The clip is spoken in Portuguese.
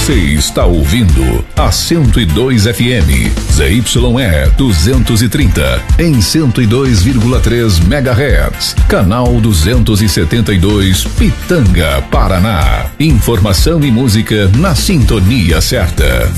Você está ouvindo a 102 FM, ZYE 230, em 102,3 MHz, canal 272, Pitanga, Paraná. Informação e música na sintonia certa.